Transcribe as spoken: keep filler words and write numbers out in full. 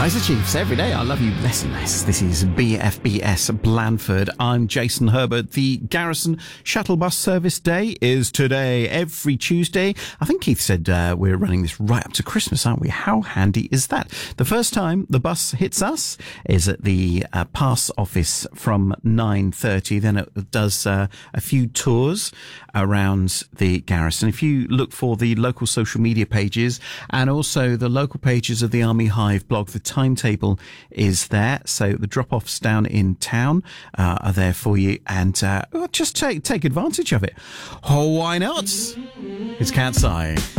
Kaiser Chiefs every day. I love you less and less. This is B F B S Blandford. I'm Jason Herbert. The Garrison Shuttle Bus Service Day is today, every Tuesday. I think Keith said uh, we're running this right up to Christmas, aren't we? How handy is that? The first time the bus hits us is at the uh, pass office from nine thirty. Then it does uh, a few tours around the Garrison. If you look for the local social media pages and also the local pages of the Army Hive blog, the timetable is there. So the drop-offs down in town uh, are there for you, and uh, just take take advantage of it. Oh, why not? It's Cat's Eye.